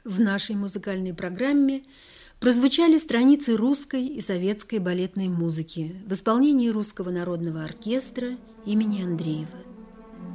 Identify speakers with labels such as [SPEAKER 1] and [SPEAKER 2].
[SPEAKER 1] В нашей музыкальной программе прозвучали страницы русской и советской балетной музыки в исполнении Русского народного оркестра имени Андреева.